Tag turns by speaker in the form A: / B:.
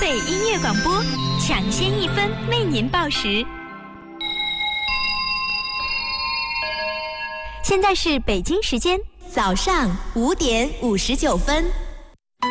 A: 北音乐广播，抢先1分为您报时。现在是北京时间早上5点59分。